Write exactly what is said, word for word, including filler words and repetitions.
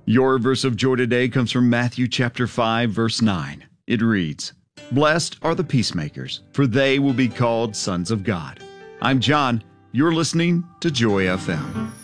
Your verse of joy today comes from Matthew chapter five, verse nine. It reads, "Blessed are the peacemakers, for they will be called sons of God." I'm John. You're listening to Joy F M.